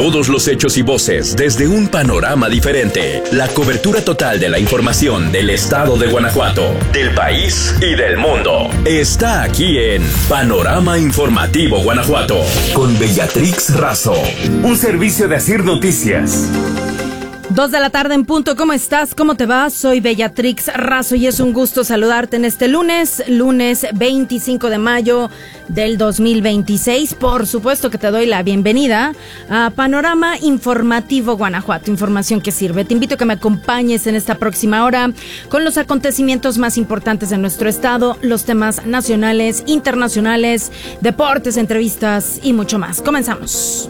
Todos los hechos y voces desde un panorama diferente. La cobertura total de la información del estado de Guanajuato, del país y del mundo. Está aquí en Panorama Informativo Guanajuato, con Bellatrix Razo. Un servicio de Asir Noticias. 2 de la tarde en punto. ¿Cómo estás? ¿Cómo te va? Soy Bellatrix Razo y es un gusto saludarte en este lunes 25 de mayo del 2026. Por supuesto que te doy la bienvenida a Panorama Informativo Guanajuato, información que sirve. Te invito a que me acompañes en esta próxima hora con los acontecimientos más importantes de nuestro estado, los temas nacionales, internacionales, deportes, entrevistas y mucho más. Comenzamos.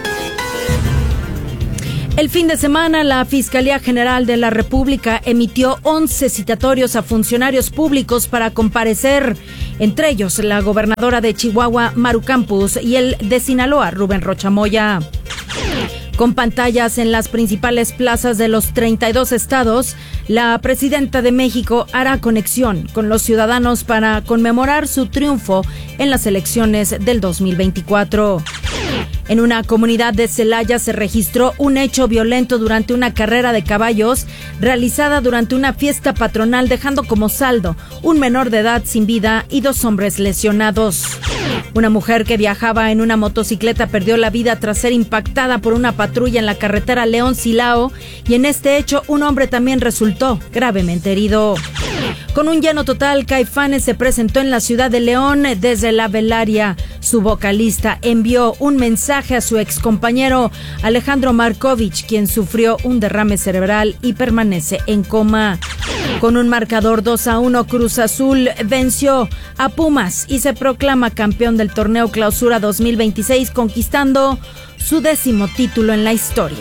El fin de semana, la Fiscalía General de la República emitió 11 citatorios a funcionarios públicos para comparecer, entre ellos la gobernadora de Chihuahua, Maru Campos, y el de Sinaloa, Rubén Rocha Moya. Con pantallas en las principales plazas de los 32 estados, la presidenta de México hará conexión con los ciudadanos para conmemorar su triunfo en las elecciones del 2024. En una comunidad de Celaya se registró un hecho violento durante una carrera de caballos realizada durante una fiesta patronal, dejando como saldo un menor de edad sin vida y 2 hombres lesionados. Una mujer que viajaba en una motocicleta perdió la vida tras ser impactada por una patrulla en la carretera León-Silao, y en este hecho un hombre también resultó gravemente herido. Con un lleno total, Caifanes se presentó en la ciudad de León desde la velaria. Su vocalista envió un mensaje a su excompañero Alejandro Markovich, quien sufrió un derrame cerebral y permanece en coma. Con un marcador 2-1, Cruz Azul venció a Pumas y se proclama campeón del torneo Clausura 2026, conquistando su 10º título en la historia.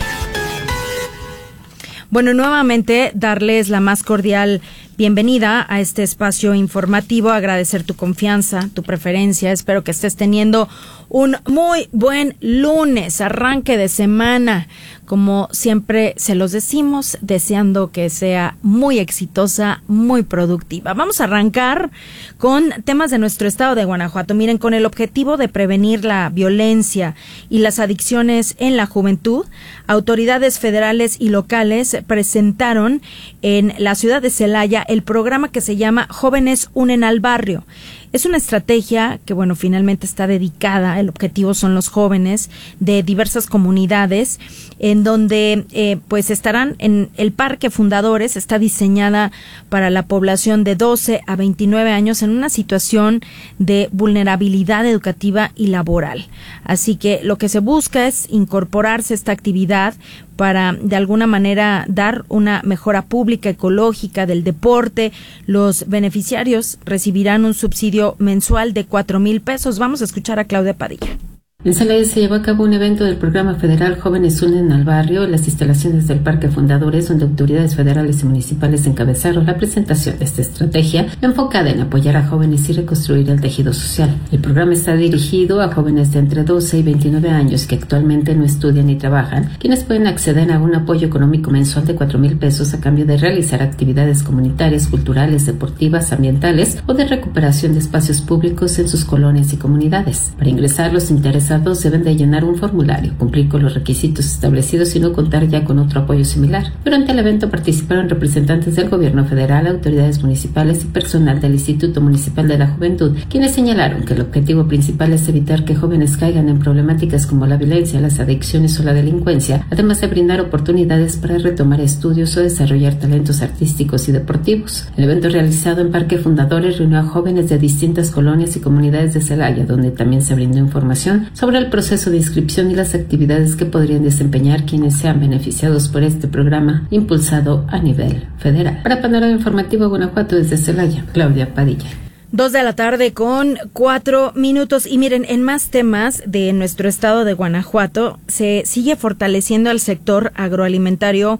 Bueno, nuevamente darles la más cordial bienvenida a este espacio informativo, agradecer tu confianza, tu preferencia. Espero que estés teniendo un muy buen lunes, arranque de semana. Como siempre se los decimos, deseando que sea muy exitosa, muy productiva. Vamos a arrancar con temas de nuestro estado de Guanajuato. Miren, con el objetivo de prevenir la violencia y las adicciones en la juventud, autoridades federales y locales presentaron en la ciudad de Celaya el programa que se llama Jóvenes Unen al Barrio. Es una estrategia que, bueno, finalmente está dedicada, el objetivo son los jóvenes de diversas comunidades, en donde pues estarán en el Parque Fundadores. Está diseñada para la población de 12 a 29 años en una situación de vulnerabilidad educativa y laboral. Así que lo que se busca es incorporarse a esta actividad para de alguna manera dar una mejora pública, ecológica del deporte. Los beneficiarios recibirán un subsidio mensual de 4,000 pesos. Vamos a escuchar a Claudia Padilla. En Celaya se llevó a cabo un evento del programa federal Jóvenes Unen al Barrio en las instalaciones del Parque Fundadores, donde autoridades federales y municipales encabezaron la presentación de esta estrategia enfocada en apoyar a jóvenes y reconstruir el tejido social. El programa está dirigido a jóvenes de entre 12 y 29 años que actualmente no estudian ni trabajan, quienes pueden acceder a un apoyo económico mensual de 4,000 pesos a cambio de realizar actividades comunitarias, culturales, deportivas, ambientales o de recuperación de espacios públicos en sus colonias y comunidades. Para ingresar, los interesados deben de llenar un formulario, cumplir con los requisitos establecidos y no contar ya con otro apoyo similar. Durante el evento participaron representantes del gobierno federal, autoridades municipales y personal del Instituto Municipal de la Juventud, quienes señalaron que el objetivo principal es evitar que jóvenes caigan en problemáticas como la violencia, las adicciones o la delincuencia, además de brindar oportunidades para retomar estudios o desarrollar talentos artísticos y deportivos. El evento realizado en Parque Fundadores reunió a jóvenes de distintas colonias y comunidades de Celaya, donde también se brindó información sobre el proceso de inscripción y las actividades que podrían desempeñar quienes sean beneficiados por este programa impulsado a nivel federal. Para Panorama Informativo Guanajuato, desde Celaya, Claudia Padilla. 2 de la tarde con 4 minutos. Y miren, en más temas de nuestro estado de Guanajuato, se sigue fortaleciendo el sector agroalimentario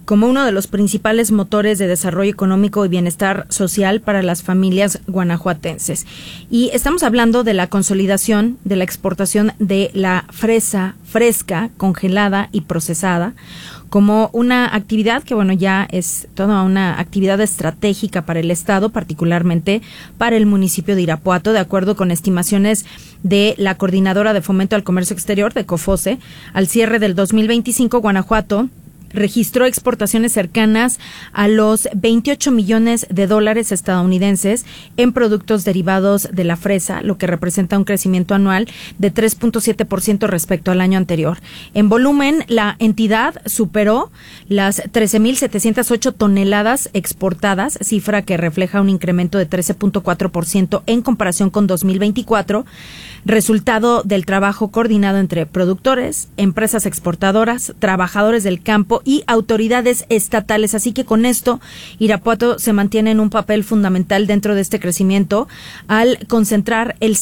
como uno de los principales motores de desarrollo económico y bienestar social para las familias guanajuatenses. Y estamos hablando de la consolidación de la exportación de la fresa fresca, congelada y procesada, como una actividad que, bueno, ya es toda una actividad estratégica para el Estado, particularmente para el municipio de Irapuato, de acuerdo con estimaciones de la Coordinadora de Fomento al Comercio Exterior, de COFOSE. Al cierre del 2025, Guanajuato registró exportaciones cercanas a los 28 millones de dólares estadounidenses en productos derivados de la fresa, lo que representa un crecimiento anual de 3.7% respecto al año anterior. En volumen, la entidad superó las 13.708 toneladas exportadas, cifra que refleja un incremento de 13.4% en comparación con 2024, resultado del trabajo coordinado entre productores, empresas exportadoras, trabajadores del campo y autoridades estatales. Así que con esto, Irapuato se mantiene en un papel fundamental dentro de este crecimiento al concentrar el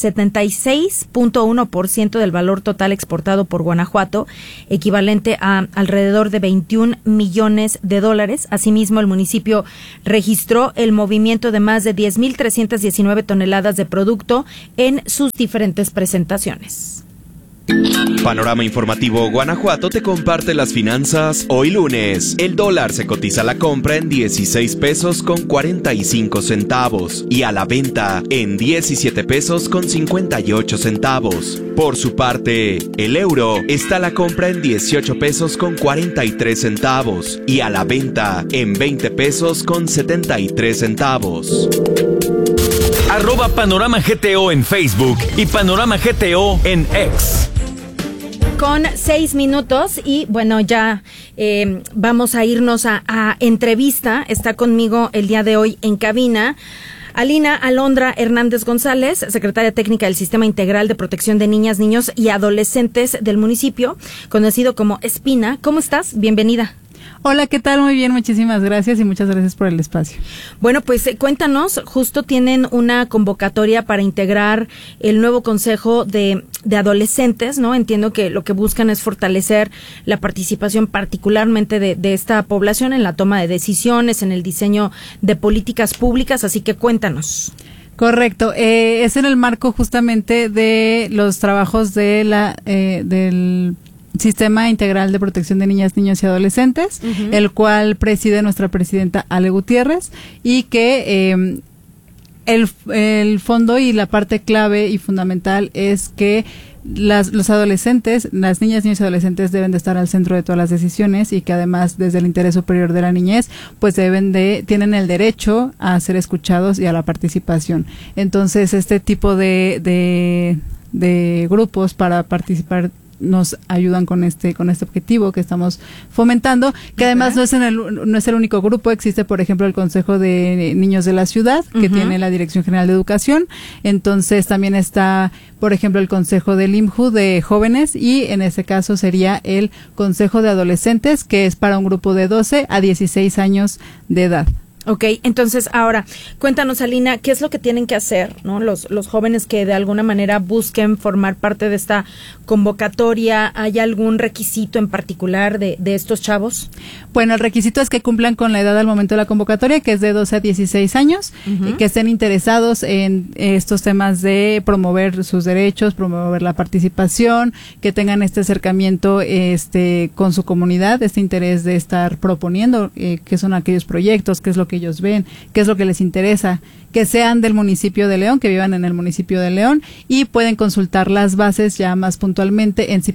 76.1% del valor total exportado por Guanajuato, equivalente a alrededor de 21 millones de dólares. Asimismo, el municipio registró el movimiento de más de 10.319 toneladas de producto en sus diferentes presentaciones. Panorama Informativo Guanajuato te comparte las finanzas hoy lunes. El dólar se cotiza a la compra en 16 pesos con 45 centavos y a la venta en 17 pesos con 58 centavos. Por su parte, el euro está a la compra en 18 pesos con 43 centavos y a la venta en 20 pesos con 73 centavos. @Panorama GTO en Facebook y Panorama GTO en X. Con 6 minutos y bueno, ya vamos a irnos a entrevista. Está conmigo el día de hoy en cabina Alina Alondra Hernández González, secretaria técnica del Sistema Integral de Protección de Niñas, Niños y Adolescentes del municipio, conocido como Espina. ¿Cómo estás? Bienvenida. Hola, ¿qué tal? Muy bien, muchísimas gracias y muchas gracias por el espacio. Bueno, pues cuéntanos, justo tienen una convocatoria para integrar el nuevo Consejo de Adolescentes, ¿no? Entiendo que lo que buscan es fortalecer la participación particularmente de esta población en la toma de decisiones, en el diseño de políticas públicas, así que cuéntanos. Correcto, es en el marco justamente de los trabajos de del Sistema Integral de Protección de Niñas, Niños y Adolescentes, el cual preside nuestra presidenta Ale Gutiérrez, y que el fondo y la parte clave y fundamental es que los adolescentes, las niñas, niños y adolescentes deben de estar al centro de todas las decisiones, y que además desde el interés superior de la niñez pues tienen el derecho a ser escuchados y a la participación. Entonces este tipo de grupos para participar nos ayudan con este objetivo que estamos fomentando, que además no es el único grupo. Existe, por ejemplo, el Consejo de Niños de la Ciudad, que tiene la Dirección General de Educación. Entonces también está, por ejemplo, el Consejo del IMJU de Jóvenes, y en este caso sería el Consejo de Adolescentes, que es para un grupo de 12 a 16 años de edad. Ok, entonces ahora, cuéntanos, Alina, ¿qué es lo que tienen que hacer, ¿no? Los jóvenes que de alguna manera busquen formar parte de esta convocatoria? ¿Hay algún requisito en particular de estos chavos? Bueno, el requisito es que cumplan con la edad al momento de la convocatoria, que es de 12 a 16 años, y que estén interesados en estos temas de promover sus derechos, promover la participación, que tengan este acercamiento con su comunidad, este interés de estar proponiendo qué son aquellos proyectos, qué es lo que ellos ven, qué es lo que les interesa, que sean del municipio de León, que vivan en el municipio de León, y pueden consultar las bases ya más puntualmente en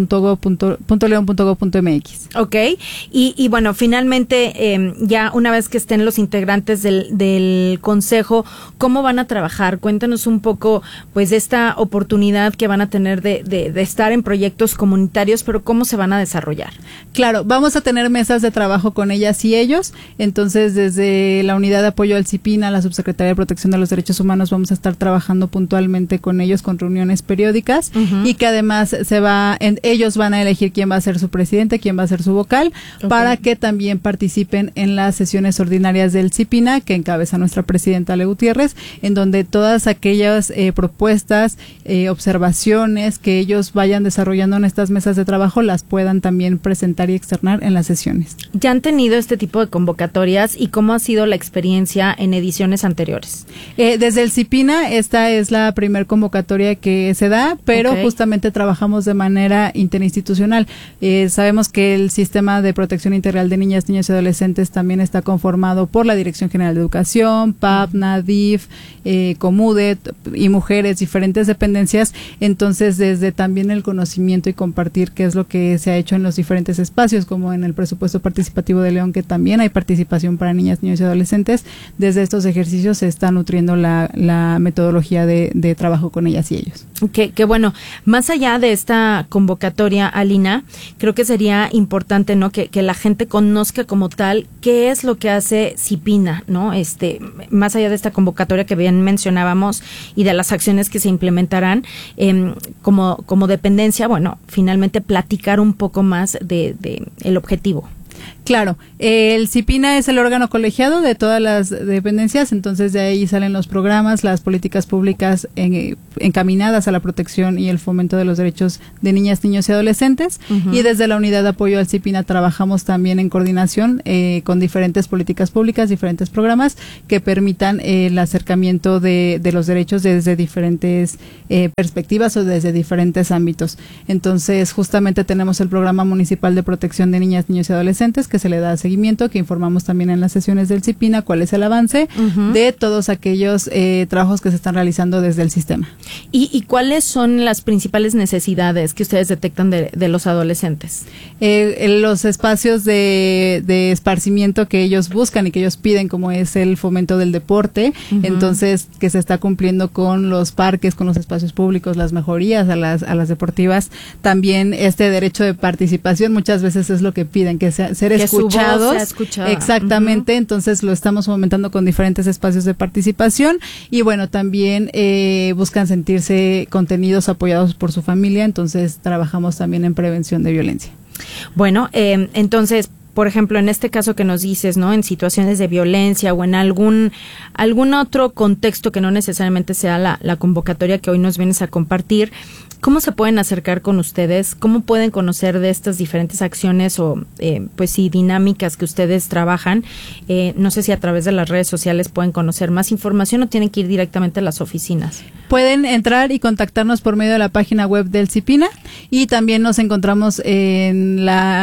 cipina.leon.gov.mx. Ok, y bueno, finalmente ya una vez que estén los integrantes del consejo, ¿cómo van a trabajar? Cuéntanos un poco pues de esta oportunidad que van a tener de estar en proyectos comunitarios, pero ¿cómo se van a desarrollar? Claro, vamos a tener mesas de trabajo con ellas y ellos. Entonces desde desde la Unidad de Apoyo al CIPINA, la Subsecretaría de Protección de los Derechos Humanos, vamos a estar trabajando puntualmente con ellos con reuniones periódicas y que además ellos van a elegir quién va a ser su presidente, quién va a ser su vocal, para que también participen en las sesiones ordinarias del CIPINA, que encabeza nuestra presidenta Ale Gutiérrez, en donde todas aquellas propuestas, observaciones que ellos vayan desarrollando en estas mesas de trabajo las puedan también presentar y externar en las sesiones. ¿Ya han tenido este tipo de convocatorias y cómo ha sido la experiencia en ediciones anteriores? Desde el CIPINA, esta es la primer convocatoria que se da, pero justamente trabajamos de manera interinstitucional. Sabemos que el Sistema de Protección Integral de Niñas, Niños y Adolescentes también está conformado por la Dirección General de Educación, PAPNA, DIF, Comude y mujeres, diferentes dependencias. Entonces, desde también el conocimiento y compartir qué es lo que se ha hecho en los diferentes espacios, como en el presupuesto participativo de León, que también hay participación para niñas, niños y adolescentes, desde estos ejercicios se está nutriendo la metodología de trabajo con ellas y ellos. Que bueno, más allá de esta convocatoria, Alina, creo que sería importante, ¿no?, que la gente conozca como tal qué es lo que hace CIPINA, ¿no? Más allá de esta convocatoria que bien mencionábamos y de las acciones que se implementarán como dependencia, bueno, finalmente platicar un poco más de el objetivo. Claro, el CIPINA es el órgano colegiado de todas las dependencias, entonces de ahí salen los programas, las políticas públicas encaminadas a la protección y el fomento de los derechos de niñas, niños y adolescentes, y desde la Unidad de Apoyo al CIPINA trabajamos también en coordinación con diferentes políticas públicas, diferentes programas que permitan el acercamiento de los derechos desde diferentes perspectivas o desde diferentes ámbitos. Entonces, justamente tenemos el Programa Municipal de Protección de Niñas, Niños y Adolescentes, que se le da seguimiento, que informamos también en las sesiones del CIPINA cuál es el avance de todos aquellos trabajos que se están realizando desde el sistema. ¿Y cuáles son las principales necesidades que ustedes detectan de los adolescentes? Los espacios de esparcimiento que ellos buscan y que ellos piden, como es el fomento del deporte, entonces que se está cumpliendo con los parques, con los espacios públicos, las mejorías a las deportivas, también este derecho de participación muchas veces es lo que piden, que ser escuchados. Exactamente, entonces lo estamos fomentando con diferentes espacios de participación y bueno, también buscan sentirse contenidos, apoyados por su familia, entonces trabajamos también en prevención de violencia. Bueno, entonces, por ejemplo, en este caso que nos dices, ¿no?, en situaciones de violencia o en algún otro contexto que no necesariamente sea la convocatoria que hoy nos vienes a compartir, ¿cómo se pueden acercar con ustedes? ¿Cómo pueden conocer de estas diferentes acciones o, pues sí, dinámicas que ustedes trabajan? No sé si a través de las redes sociales pueden conocer más información o tienen que ir directamente a las oficinas. Pueden entrar y contactarnos por medio de la página web del CIPINA y también nos encontramos en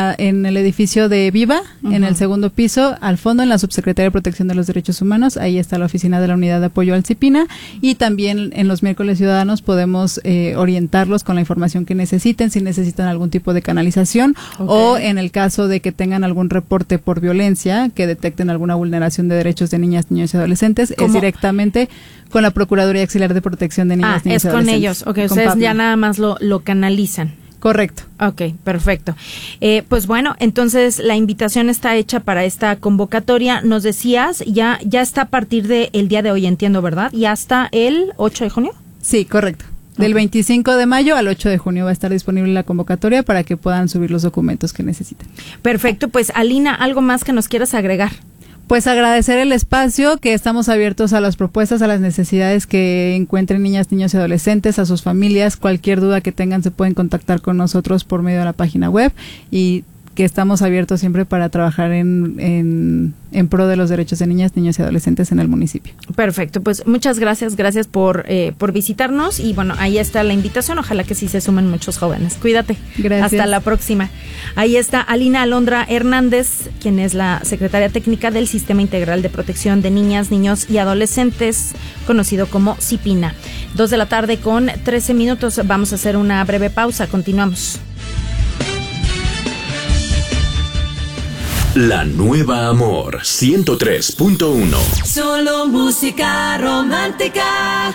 el edificio de Viva, en el segundo piso, al fondo, en la Subsecretaría de Protección de los Derechos Humanos. Ahí está la oficina de la Unidad de Apoyo al CIPINA y también en los miércoles ciudadanos podemos orientarlos con la información que necesiten, si necesitan algún tipo de canalización o en el caso de que tengan algún reporte por violencia, que detecten alguna vulneración de derechos de niñas, niños y adolescentes, es directamente con la Procuraduría Auxiliar de Protección de Niñas, Niños y Adolescentes. Es con ellos, ustedes ya nada más lo canalizan. Correcto. Ok, perfecto. Pues bueno, entonces la invitación está hecha para esta convocatoria. Nos decías, ya está a partir del día de hoy, entiendo, ¿verdad? ¿Y hasta el 8 de junio? Sí, correcto. Del 25 de mayo al 8 de junio va a estar disponible la convocatoria para que puedan subir los documentos que necesiten. Perfecto, pues Alina, ¿algo más que nos quieras agregar? Pues agradecer el espacio, que estamos abiertos a las propuestas, a las necesidades que encuentren niñas, niños y adolescentes, a sus familias. Cualquier duda que tengan se pueden contactar con nosotros por medio de la página web y que estamos abiertos siempre para trabajar en pro de los derechos de niñas, niños y adolescentes en el municipio. Perfecto, pues muchas gracias por visitarnos y bueno, ahí está la invitación, ojalá que sí se sumen muchos jóvenes. Cuídate. Gracias. Hasta la próxima. Ahí está Alina Alondra Hernández, quien es la secretaria técnica del Sistema Integral de Protección de Niñas, Niños y Adolescentes, conocido como CIPINA. 2:13 p.m. Vamos a hacer una breve pausa, continuamos. La Nueva Amor 103.1. Solo música romántica.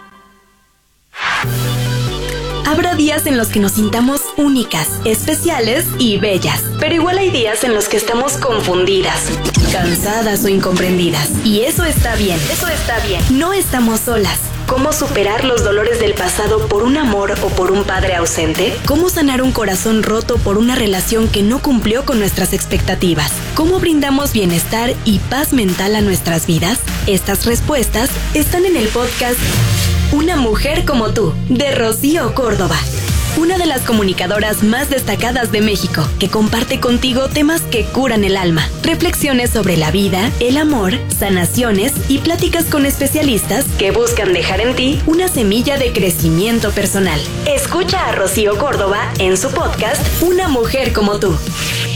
Habrá días en los que nos sintamos únicas, especiales y bellas, pero igual hay días en los que estamos confundidas, cansadas o incomprendidas. Y eso está bien. No estamos solas. ¿Cómo superar los dolores del pasado por un amor o por un padre ausente? ¿Cómo sanar un corazón roto por una relación que no cumplió con nuestras expectativas? ¿Cómo brindamos bienestar y paz mental a nuestras vidas? Estas respuestas están en el podcast Una mujer como tú, de Rocío Córdoba. Una de las comunicadoras más destacadas de México, que comparte contigo temas que curan el alma, reflexiones sobre la vida, el amor, sanaciones y pláticas con especialistas que buscan dejar en ti una semilla de crecimiento personal. Escucha a Rocío Córdoba en su podcast Una mujer como tú.